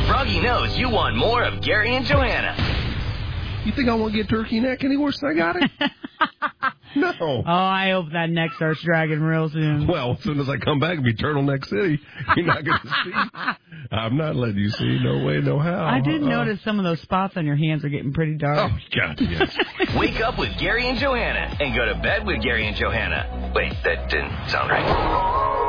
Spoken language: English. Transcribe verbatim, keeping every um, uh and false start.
Froggy knows you want more of Gary and Johanna. You think I want to get turkey neck any worse than I got it? No. Oh, I hope that neck starts dragging real soon. Well, as soon as I come back, it'll be Turtleneck City. You're not going to see. I'm not letting you see. No way, no how. I did uh, notice some of those spots on your hands are getting pretty dark. Oh, God, yes. Wake up with Gary and Johanna and go to bed with Gary and Johanna. Wait, that didn't sound right.